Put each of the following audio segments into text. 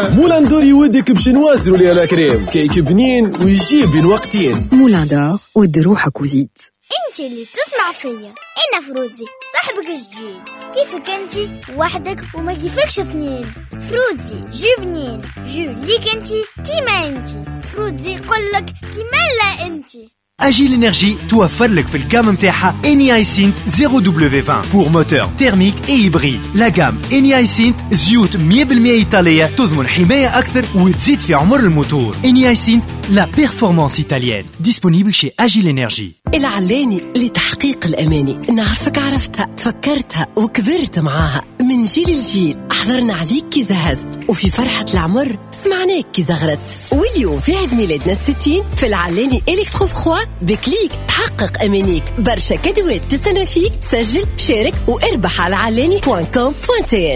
مولان دور يودك باش نوازنوا لي على كريم كيك بنين ويجيب بين وقتين. مولان دور ود روحك وزيد. انت اللي تسمع فيا، انا فروزي صاحبك الجديد. كيفك انت وحدك وما كيفكش اثنين؟ فروزي جو بنين، جو ليك انت كيما انت. فروزي قولك كيما لا انت. Agile Energy توفر لك في الجام متاعها Eni Synth 0W20 pour moteur thermique et hybride. La gamme Eni Synth زيوت 100% إيطالية تضمن حماية أكثر وتزيد في عمر الموتور. Eni Synth la performance italienne. Disponible chez Agile Energy. العلاني لتحقيق الأماني، نعرفك عرفتها فكرتها وكبرت معاها من جيل لجيل. أحضرنا عليك كي زهزت وفي فرحة العمر سمعناك كي زغرت. واليوم في عيد ميلادنا 60 في العلاني إلكتروفخوا بكليك تحقق أمانيك. برشا كادوات تستنى فيك. سجل شارك واربح على علاني.com.tn.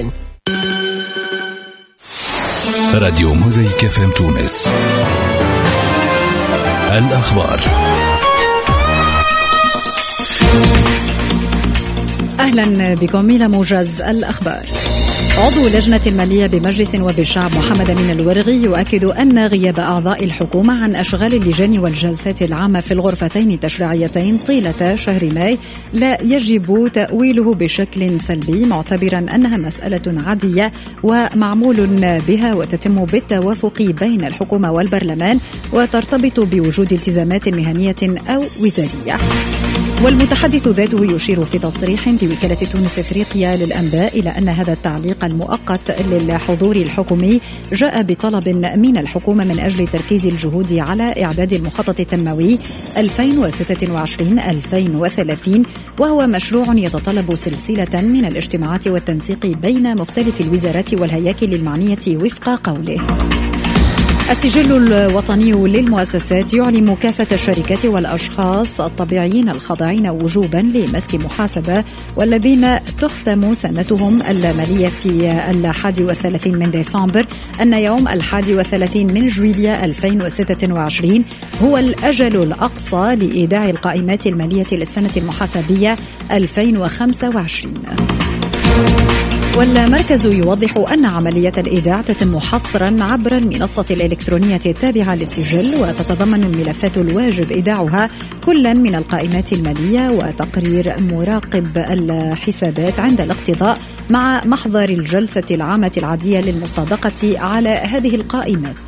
راديو موزايك FM تونس. الأخبار. أهلا بكم إلى موجز الأخبار. عضو لجنة المالية بمجلس النواب الشعب محمد أمين الورغي يؤكد أن غياب أعضاء الحكومة عن أشغال اللجان والجلسات العامة في الغرفتين التشريعيتين طيلة شهر ماي لا يجب تأويله بشكل سلبي، معتبرا أنها مسألة عادية ومعمول بها وتتم بالتوافق بين الحكومة والبرلمان وترتبط بوجود التزامات مهنية أو وزارية. والمتحدث ذاته يشير في تصريح لوكالة تونس إفريقيا للأنباء إلى أن هذا التعليق المؤقت للحضور الحكومي جاء بطلب من الحكومة من أجل تركيز الجهود على إعداد المخطط التنموي 2026-2030، وهو مشروع يتطلب سلسلة من الاجتماعات والتنسيق بين مختلف الوزارات والهياكل المعنية وفق قوله. السجل الوطني للمؤسسات يعلم كافة الشركات والأشخاص الطبيعيين الخاضعين وجوبا لمسك محاسبة والذين تختم سنتهم المالية في 31 من ديسمبر أن يوم 31 من جويلية 2026 هو الأجل الأقصى لإيداع القائمات المالية للسنة المحاسبية 2025. والمركز يوضح أن عملية الإيداع تتم حصرا عبر المنصة الإلكترونية التابعة للسجل، وتتضمن الملفات الواجب إيداعها كلا من القائمات المالية وتقرير مراقب الحسابات عند الاقتضاء مع محضر الجلسة العامة العادية للمصادقة على هذه القائمات.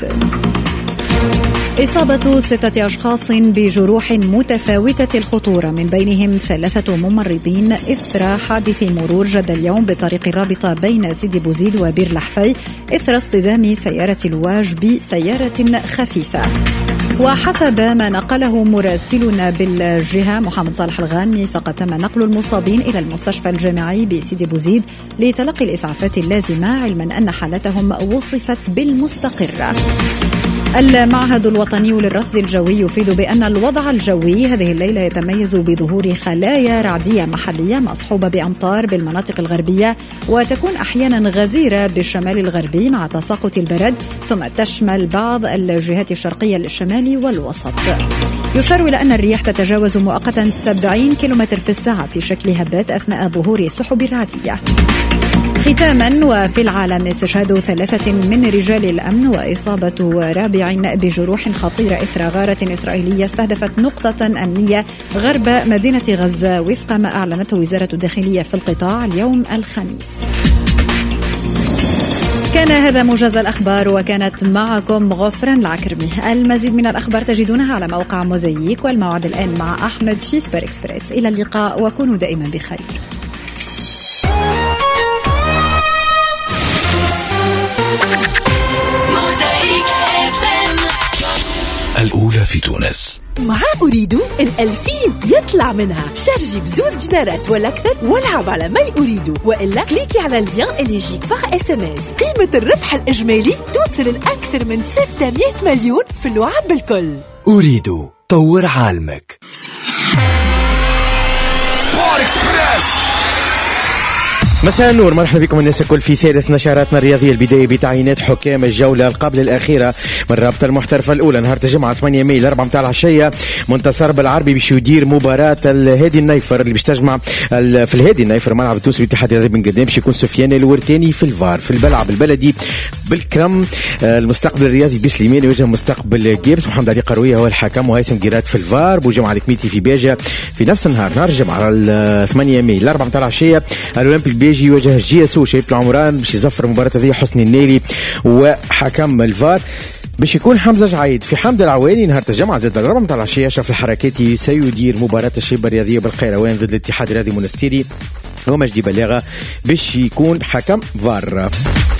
إصابة 6 أشخاص بجروح متفاوتة الخطورة من بينهم 3 ممرضين إثر حادث مرور جد اليوم بطريق الرابطة بين سيدي بوزيد وبير لحفي إثر اصطدام سيارة لواج بسيارة خفيفة. وحسب ما نقله مراسلنا بالجهة محمد صالح الغانمي فقد تم نقل المصابين إلى المستشفى الجامعي بسيدي بوزيد لتلقي الإسعافات اللازمة، علما أن حالتهم وصفت بالمستقرة. المعهد الوطني للرصد الجوي يفيد بأن الوضع الجوي هذه الليلة يتميز بظهور خلايا رعدية محلية مصحوبة بأمطار بالمناطق الغربية، وتكون أحيانا غزيرة بالشمال الغربي مع تساقط البرد، ثم تشمل بعض الجهات الشرقية للشمال والوسط. يشار إلى أن الرياح تتجاوز مؤقتا 70 كيلومتر في الساعة في شكل هبات أثناء ظهور سحب رعدية. ختاما، وفي العالم استشهاد 3 من رجال الأمن وإصابة رابع بجروح خطيرة إثر غارة إسرائيلية استهدفت نقطة أمنية غرب مدينة غزة وفق ما أعلنته وزارة الداخلية في القطاع اليوم الخميس. كان هذا موجز الأخبار، وكانت معكم غفران العكرمي. المزيد من الأخبار تجدونها على موقع موزايك، والموعد الآن مع أحمد في سوبر إكسبريس. إلى اللقاء وكونوا دائما بخير. الأولى في تونس. مع أريدو 2000 يطلع منها. شارجي ب2 دينارات ولا أكثر والعب على ماي أريدو، وإلا كليكي على اللين اللي يجيك باغ SMS. قيمة الربح الإجمالي توصل لأكثر من 600 مليون في اللعب بالكل. أريدو، طور عالمك. سبور إكسبريس. مساء النور، مرحبا بكم الناس الكل في ثالث نشراتنا الرياضية. البداية بتعيينات حكام الجولة قبل الأخيرة من الرابطة المحترفة الأولى نهار الجمعة 8 ماي 4 متاع العشية. منتصر بالعربي باش يدير مباراة الهادي النيفر اللي باش تجمع في الهادي النيفر ملعب التونسي بالاتحاد الرياضي بن قدام. باش يكون سفيان الورتاني في الفار في الملعب البلدي بالكرم المستقبل الرياضي بسليمان يواجه مستقبل جيبس. محمد علي قرويه هو الحكم وهيثم جيرات في الفار. بوجمعة الكميتي في بيجا في نفس النهار نهار الجمعة على 8 ماي 4 متاع العشية. الأولمبي البيجي يواجه جي اس او شبيبة العمران باش يزفر المباراة هذه حسني النيلي وحكم الفار باش يكون حمزة جعيد. في حمد العواني نهار الجمعة زاد 4 متاع العشية شاف الحركاتي سيدير مباراة الشباب الرياضية بالقيروان ضد الاتحاد الرياضي منستيري ومجدي بلاغة باش يكون حكم فار.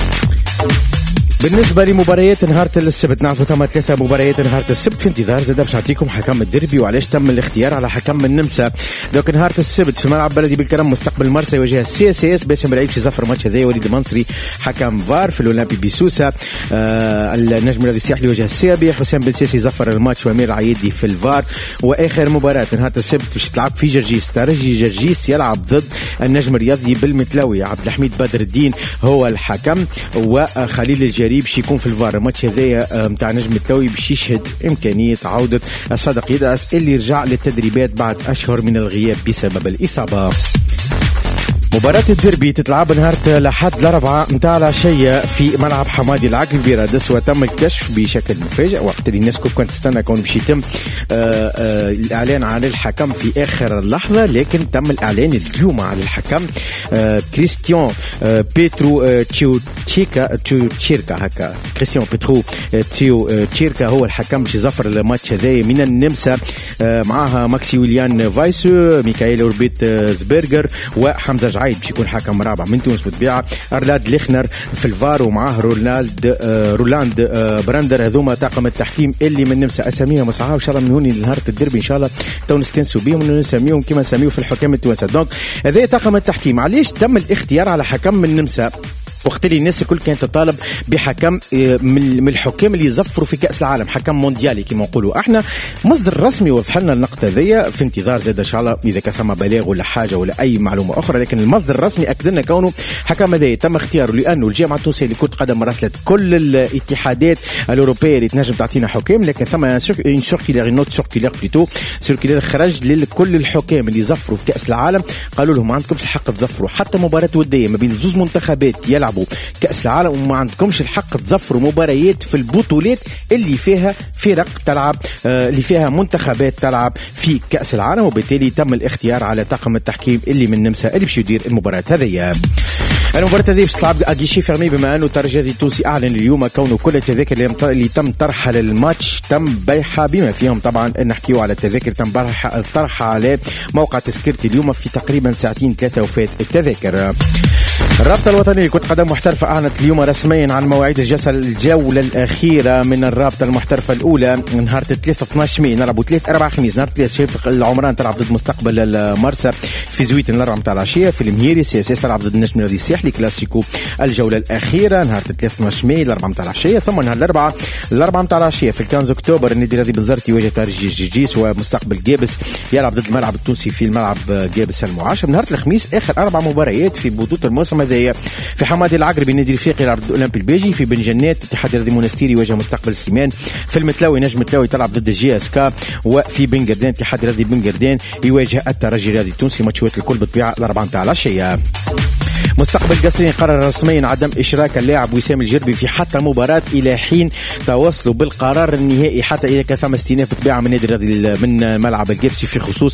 بالنسبة لمباريات نهار السبت نعرفوا ثم 3 مباريات نهار السبت في انتظار زاد باش نعطيكم حكم الديربي وعلاش تم الاختيار على حكم النمسا. دوك نهار السبت في ملعب بلدي بالكرم مستقبل مرسى يواجه السي اس اس. باسم العيب شي زفر ماتش هذايا. وليد المنصري حكم فار. في الاولمبي بسوسه النجم الرياضي الساحلي يواجه السيابي. حسام بن سيسي زفر الماتش وامير العيدي في الفار. واخر مباراة نهار السبت باش تلعب في جرجيس. ترجي جرجيس يلعب ضد النجم الرياضي بالمتلوي. عبد الحميد بدر الدين هو الحكم وخليل الجريب باش يكون في الفار. الماتش هذايا نتاع نجم التلوي باش يشهد امكانيه عوده صادق يدعس اللي رجع للتدريبات بعد اشهر من الغياب بسبب الاصابه. مباراة الديربي تتلعب نهار لحد 4 متاع العشية في ملعب حمادي العقل بيرادس. وتم الكشف بشكل مفاجئ وقت اللي الناس كانت تستنى كون باش يتم الإعلان عن الحكم في آخر اللحظة، لكن تم الإعلان اليوم عن الحكم كريستيان بيترو تشيركا هكا. كريستيان بيترو تشيركا هو الحكم باش يزفر الماتش هذايا من النمسا. معاها ماكسيميليان فايسو، ميكائيل اوربيت زبرجر وحمزة جعيد باش يكون حكم رابع من تونس بالطبيعة. أرلاد ليخنر في الفار ومعاه رولاند براندر. هذوما طاقم التحكيم اللي من النمسا. أساميهم صعبة إن شاء الله من هوني لنهار الديربي إن شاء الله تو نستنسوا بيهم ونسميهم كما نسميو في الحكام التوانسة. دونك هذا طاقم التحكيم. علاش تم الاختيار على حكم من النمسا وقت اللي الناس الكل كانت تطالب بحكم من الحكام اللي يزفروا في كأس العالم، حكم مونديالي كما نقولوا احنا؟ مصدر رسمي وضح لنا النقطة ذي في انتظار زاد ان شاء الله اذا كان ثم بلاغ ولا حاجة ولا اي معلومة اخرى، لكن المصدر الرسمي اكد لنا كونه حكم هذا تم اختياره لانه الجامعة التونسية لكرة القدم راسلت كل الاتحادات الاوروبيه اللي تنجم تعطينا حكام، لكن ثم ان سيركيلير نوت سيركيلير بليتو سيركيلير خرج لكل الحكام اللي زفروا في كأس العالم، قالوا لهم ما عندكمش الحق تزفروا حتى مباراة ودية ما بين زوج منتخبات يلعبوا كأس العالم، وما عندكمش الحق تزفروا مباريات في البطولات اللي فيها فرق تلعب اللي فيها منتخبات تلعب في كأس العالم. وبالتالي تم الاختيار على طاقم التحكيم اللي من النمسا اللي باش يدير المباراة هذه. المباراة هذه باش تلعب أجيشي فيرمي، بما أنه الترجي التونسي أعلن اليوم كونه كل التذاكر اللي تم طرحها للماتش تم بيعها، بما فيهم طبعا نحكيو على التذاكر تم طرحها على موقع تذكرتي اليوم في تقريبا ساعتين 3 وفات التذاكر. الرابطة الوطنية لكرة قدم محترفة أعلنت اليوم رسميا عن مواعيد الجولة الأخيرة من الرابطة المحترفة الأولى. نهار 3/12 ماي نلعبوا 3/4 خميس. نهار 3 شبيبة العمران تلعب ضد مستقبل المرسى في زويت 4 متاع العشية. في المهيري سي اس اس تلعب ضد النجم الرياضي الساحلي كلاسيكو الجولة الأخيرة نهار 3/12 ماي 4 متاع العشية. ثم نهار 4 متاع العشية في 15 أكتوبر النادي الرياضي بنزرتي يواجه ترجي جيجيس، ومستقبل جابس يلعب ضد الملعب التونسي في الملعب جابس المعاشر. نهار الخميس آخر 4 مباريات في بطولة الموسم هذايا. في حمادي العقربي النادي الافريقي يلعب ضد الاولمبي البيجي. في بن جنات الاتحاد الرياضي منستيري يواجه مستقبل سيمان. في المتلوي نجم التلوي تلعب ضد الجي اس كا. وفي بن قردان الاتحاد الرياضي بن قردان يواجه الترجي الرياضي التونسي. ماتشات الكل بالطبيعه 4 متاع العشيه. مستقبل قصرين قرر رسميا عدم إشراك اللاعب وسام الجربي في حتى مباراة إلى حين توصلوا بالقرار النهائي، حتى إذا كان ثم استئناف بالطبيعة من النادي الرياضي من ملعب الجبسي في خصوص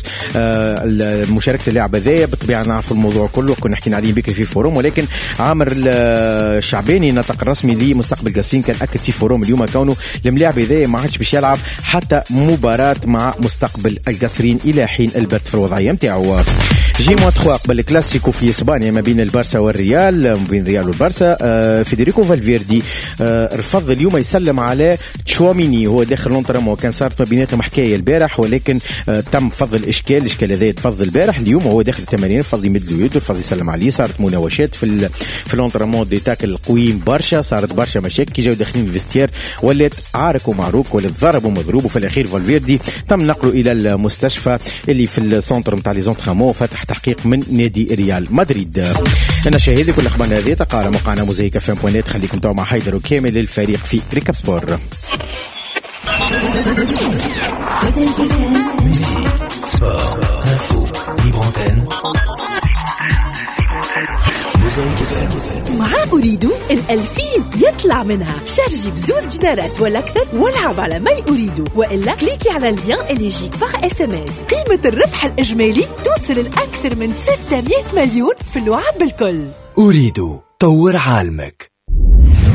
مشاركة اللاعب هذايا. بالطبيعة نعرف الموضوع كله كنا حكينا عليه بكري في فوروم، ولكن عامر الشعباني الناطق الرسمي لمستقبل قصرين كان أكد في فوروم اليوم كونه الملاعب هذايا ما عادش باش يلعب حتى مباراة مع مستقبل القصرين إلى حين البت في الوضعية نتاعو. جيمو 3 قبل الكلاسيكو في اسبانيا ما بين البارسا والريال، ما بين الريال والبارسا. فيدريكو فالفيردي رفض اليوم يسلم على تشواميني هو داخل لونترامو. كان صارت ما بيناتهم حكايه البارح، ولكن تم فضل الاشكال هذا تفضل البارح. اليوم هو داخل التمارين رفض يمد له يده، رفض يسلم عليه. صارت مناوشات في لونترامو دي تاكل قويين برشا، صارت برشا مشاكل. كي جاو داخلين الفيستير ولات عارك ومعروك، ولات ضرب ومضروب. وفي الاخير فالفيردي تم نقله الى المستشفى اللي في السونتر نتاع لي زونترامون، فتح تحقيق من نادي ريال مدريد. أنا شاهدي كل أخبارنا هذه تقال موقعنا موزايك FM.net. خليكم توا مع حيدر وكامل للفريق في ريكاب سبور. مع أريد 2000 يطلع منها. شارجي بزوز دينارات ولا أكثر والعب على ما أريد، وإلا كليكي على اللين اللي يجيك باغ SMS. قيمة الربح الإجمالي توصل لأكثر من 600 مليون في اللعب بالكل. أريد طور عالمك.